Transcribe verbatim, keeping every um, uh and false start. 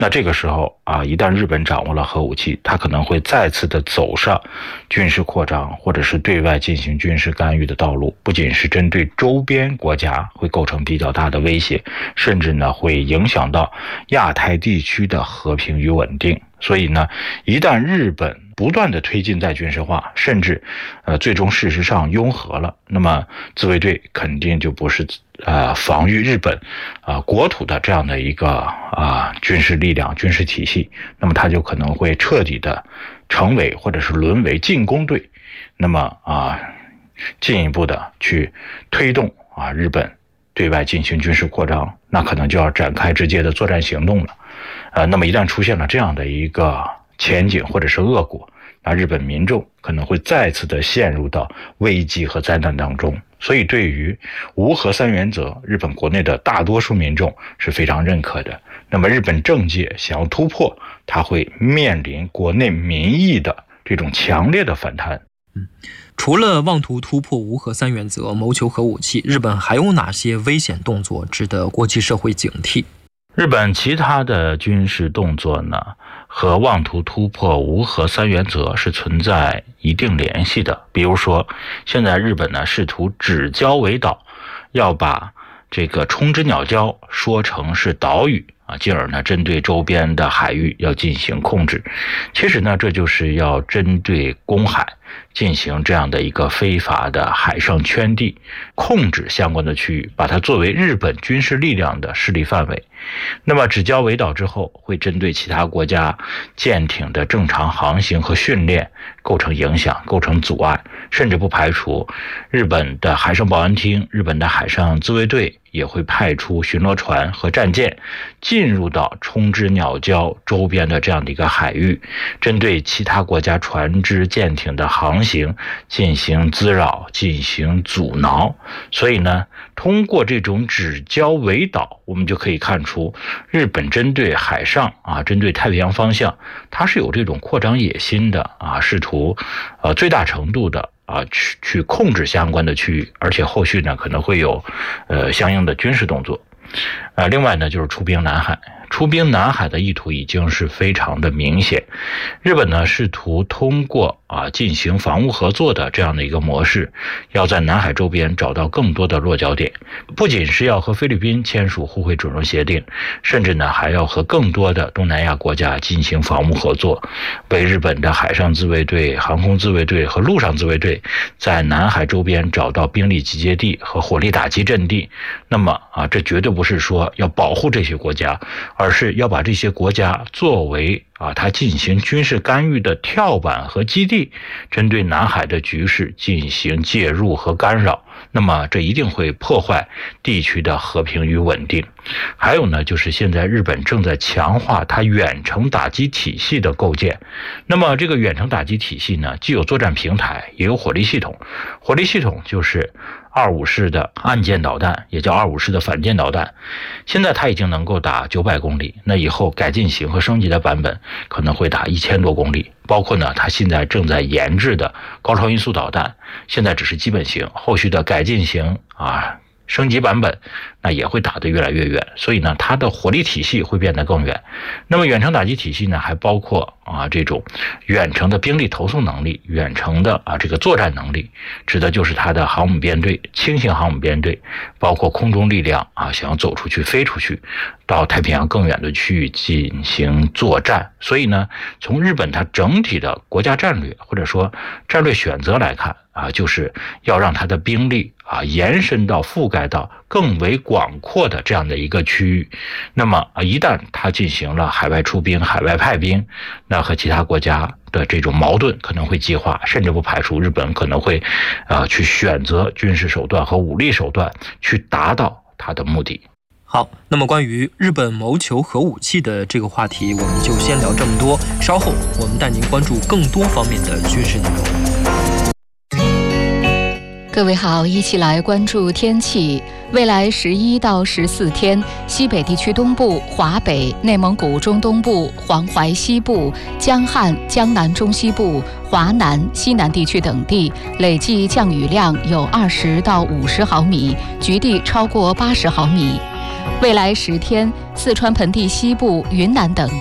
那这个时候啊，一旦日本掌握了核武器，它可能会再次的走上军事扩张或者是对外进行军事干预的道路，不仅是针对周边国家会构成比较大的威胁，甚至呢会影响到亚太地区的和平与稳定。所以呢，一旦日本不断的推进再军事化，甚至呃最终事实上拥核了，那么自卫队肯定就不是呃防御日本啊、呃、国土的这样的一个啊、呃、军事力量、军事体系，那么它就可能会彻底的成为或者是沦为进攻队，那么啊、呃、进一步的去推动啊日本对外进行军事扩张，那可能就要展开直接的作战行动了。呃，那么一旦出现了这样的一个前景或者是恶果，那日本民众可能会再次的陷入到危机和灾难当中。所以对于无核三原则，日本国内的大多数民众是非常认可的。那么日本政界想要突破，它会面临国内民意的这种强烈的反弹。 嗯，除了妄图突破无核三原则，谋求核武器，日本还有哪些危险动作值得国际社会警惕？ 日本其他的军事动作呢，和妄图突破无核三原则是存在一定联系的。比如说，现在日本呢试图指礁为岛，要把这个冲之鸟礁说成是岛屿啊，进而呢针对周边的海域要进行控制。其实呢，这就是要针对公海进行这样的一个非法的海上圈地，控制相关的区域，把它作为日本军事力量的势力范围。那么指礁为岛之后，会针对其他国家舰艇的正常航行和训练构成影响，构成阻碍，甚至不排除日本的海上保安厅、日本的海上自卫队也会派出巡逻船和战舰进入到冲之鸟礁周边的这样的一个海域，针对其他国家船只舰艇的航行进行滋扰，进行阻挠。所以呢，通过这种指礁为岛，我们就可以看出日本针对海上啊，针对太平洋方向，它是有这种扩张野心的啊，试图呃最大程度的啊，去去控制相关的区域，而且后续呢可能会有呃相应的军事动作。呃，另外呢就是出兵南海，出兵南海的意图已经是非常的明显。日本呢试图通过啊进行防务合作的这样的一个模式，要在南海周边找到更多的落脚点，不仅是要和菲律宾签署互惠准入协定，甚至呢还要和更多的东南亚国家进行防务合作，为日本的海上自卫队、航空自卫队和陆上自卫队在南海周边找到兵力集结地和火力打击阵地。那么啊，这绝对不是说要保护这些国家，而是要把这些国家作为啊，它进行军事干预的跳板和基地，针对南海的局势进行介入和干扰。那么这一定会破坏地区的和平与稳定。还有呢，就是现在日本正在强化它远程打击体系的构建。那么这个远程打击体系呢，既有作战平台，也有火力系统。火力系统就是二五式的岸舰导弹，也叫二五式的反舰导弹。现在它已经能够打九百公里，那以后改进型和升级的版本可能会打一千多公里。包括呢，它现在正在研制的高超音速导弹，现在只是基本型，后续的改进型啊，升级版本那也会打得越来越远，所以呢它的火力体系会变得更远。那么远程打击体系呢，还包括啊这种远程的兵力投送能力，远程的啊这个作战能力，指的就是它的航母编队、轻型航母编队，包括空中力量啊，想要走出去、飞出去到太平洋更远的区域进行作战。所以呢，从日本它整体的国家战略或者说战略选择来看啊，就是要让它的兵力啊延伸到覆盖到更为广阔的这样的一个区域。那么啊，一旦它进行了海外出兵、海外派兵，那和其他国家的这种矛盾可能会激化，甚至不排除日本可能会呃去选择军事手段和武力手段去达到它的目的。 好，那么关于日本谋求核武器的这个话题，我们就先聊这么多。稍后我们带您关注更多方面的军事内容。 各位好，一起来关注天气。未来十一到十四天，西北地区东部、华北、内蒙古中东部、黄淮西部、江汉、江南中西部、华南、西南地区等地累计降雨量有二十到五十毫米，局地超过八十毫米。未来十天，四川盆地西部、云南等